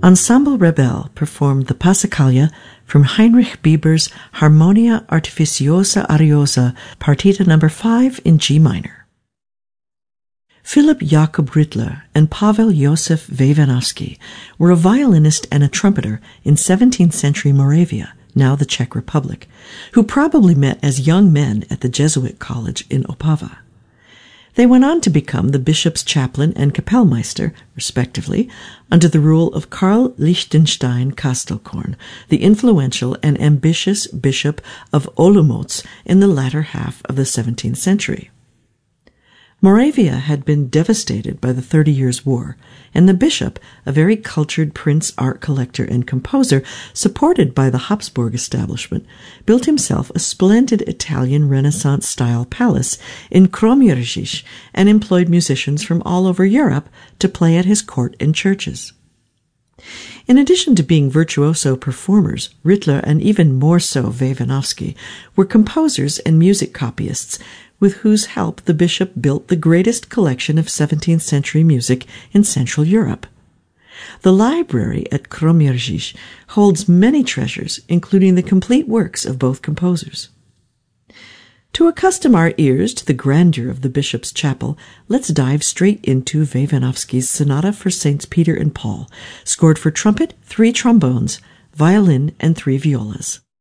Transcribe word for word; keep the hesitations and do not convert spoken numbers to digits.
Ensemble Rebel performed the Passacaglia from Heinrich Bieber's Harmonia Artificiosa Ariosa, Partita number five in G minor. Philip Jakob Rittler and Pavel Josef Vavianovsky were a violinist and a trumpeter in seventeenth century Moravia, now the Czech Republic, who probably met as young men at the Jesuit college in Opava. They went on to become the bishop's chaplain and kapellmeister, respectively, under the rule of Karl Lichtenstein Kastelkorn, the influential and ambitious bishop of Olomouc in the latter half of the seventeenth century. Moravia had been devastated by the Thirty Years' War, and the bishop, a very cultured prince art collector and composer, supported by the Habsburg establishment, built himself a splendid Italian Renaissance-style palace in Kroměříž and employed musicians from all over Europe to play at his court and churches. In addition to being virtuoso performers, Rittler, and even more so Vavianovsky, were composers and music copyists, with whose help the bishop built the greatest collection of seventeenth century music in Central Europe. The library at Kroměříž holds many treasures, including the complete works of both composers. To accustom our ears to the grandeur of the bishop's chapel, let's dive straight into Vavianovsky's Sonata for Saints Peter and Paul, scored for trumpet, three trombones, violin, and three violas.